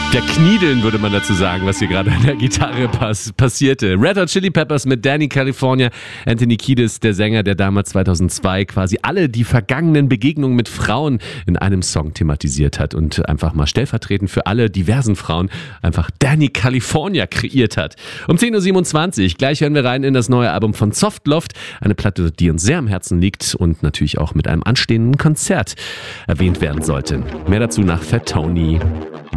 Der Kniedeln würde man dazu sagen, was hier gerade an der Gitarre passierte. Red Hot Chili Peppers mit Danny California. Anthony Kiedis, der Sänger, der damals 2002 quasi alle die vergangenen Begegnungen mit Frauen in einem Song thematisiert hat und einfach mal stellvertretend für alle diversen Frauen einfach Danny California kreiert hat. Um 10.27 Uhr, gleich hören wir rein in das neue Album von Softloft. Eine Platte, die uns sehr am Herzen liegt und natürlich auch mit einem anstehenden Konzert erwähnt werden sollte. Mehr dazu nach Fat Tony.